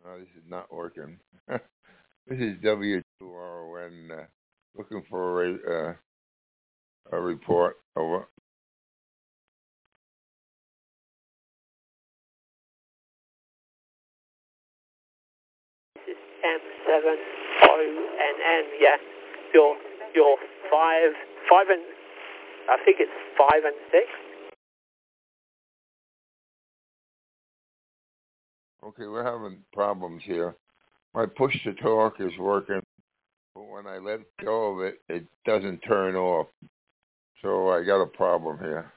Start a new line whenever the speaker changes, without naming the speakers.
This is not working. This is W2RON looking for a report. Over.
This is M7ONN. Yeah, you're 5 and I think it's 5 and 6.
Okay, we're having problems here. My push-to-talk is working, but when I let go of it, it doesn't turn off. So I got a problem here.